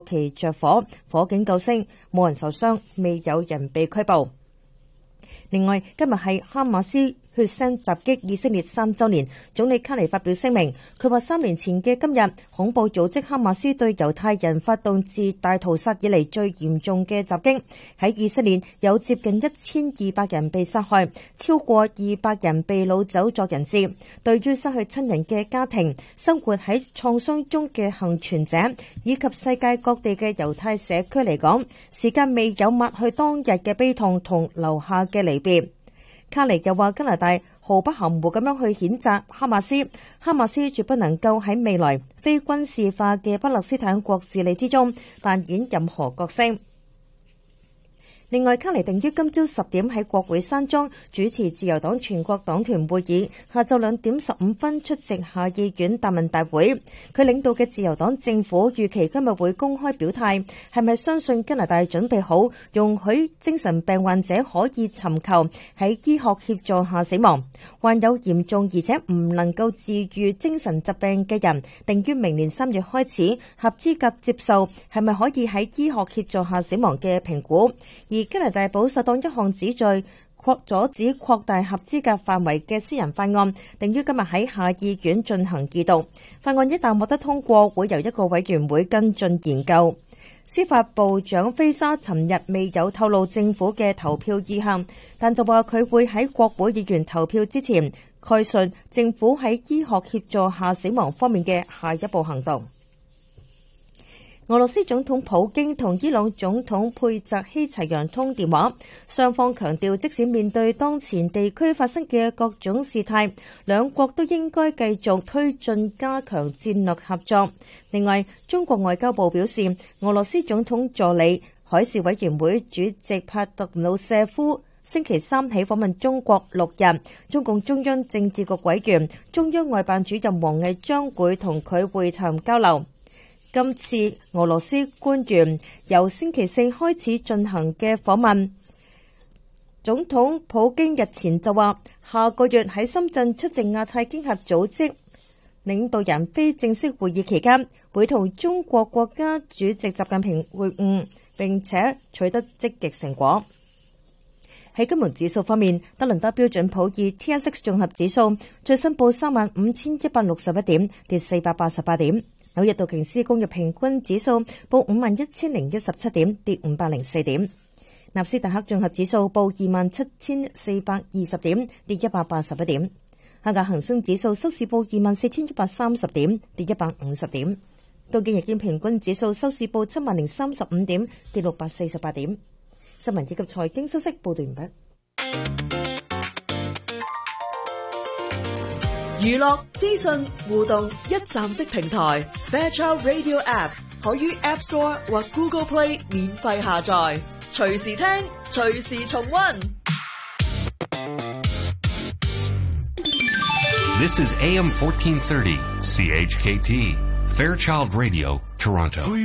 期着火，火警救升，冇人受傷，未有人被拘捕。另外，今日係哈馬斯血腥襲擊以色列3週年，總理卡尼發表聲明，佢話3年前嘅今日，恐怖組織哈馬斯對猶太人發動自大屠殺以嚟最嚴重嘅襲擊。喺以色列有接近1200人被殺害，超過200人被擄走作人質。對於失去親人嘅家庭、生活喺創傷中嘅幸存者以及世界各地嘅猶太社區嚟講，時間未有抹去當日嘅悲痛同留下嘅離別。卡尼又話加拿大毫不含糊咁樣去譴責哈馬斯，哈馬斯絕不能夠喺未來非軍事化嘅巴勒斯坦國治理之中扮演任何角色。另外，卡尼定於今朝10點喺國會山莊主持自由黨全國黨團會議，下晝2點15分出席下議院答問大會。佢領導嘅自由黨政府預期今日會公開表態，係咪相信加拿大準備好容許精神病患者可以尋求喺醫學協助下死亡？患有嚴重而且唔能夠治癒精神疾病嘅人，定於明年3月開始合資格接受係咪可以喺醫學協助下死亡嘅評估。而加拿大保守黨一項旨在阻止擴大合資格範圍嘅私人法案，定於今日喺下議院進行二讀。法案一旦獲得通過，會由一個委員會跟進研究。司法部長菲沙尋日未有透露政府嘅投票意向，但就話佢會喺國會議員投票之前概述政府喺醫學協助下死亡方面嘅下一步行動。俄羅斯總統普京同伊朗總統佩澤希齊揚通電話，雙方強調即使面對當前地區發生嘅各種事態，兩國都應該繼續推進加強戰略合作。另外，中國外交部表示，俄羅斯總統助理、海事委員會主席帕特魯舍夫星期三起訪問中國6日，中共中央政治局委員、中央外辦主任王毅將會同佢會談交流。今次俄羅斯官員由星期4開始進行嘅訪問，總統普京日前就話，下個月喺深圳出席亞太經合組織領導人非正式會議期間，會同中國國家主席習近平會晤，並且取得積極成果。喺金融指數方面，德倫多標準普爾 TSX 綜合指數最新報35,161點，跌488點。紐約道瓊斯工業平均指數報51,017點，跌504點。納斯達克綜合指數報27,420點，跌181點。香港恒生指數收市報24,130點，跌150點。東京日經平均指數收市報70,035點，跌648點。新聞以及財經消息報道完畢。 娛樂資訊互動一站式平台 Fairchild Radio App 可於 App Store 或 Google Play 免費下載，隨時聽，隨時重溫。 This is AM 1430 CHKT Fairchild Radio Toronto.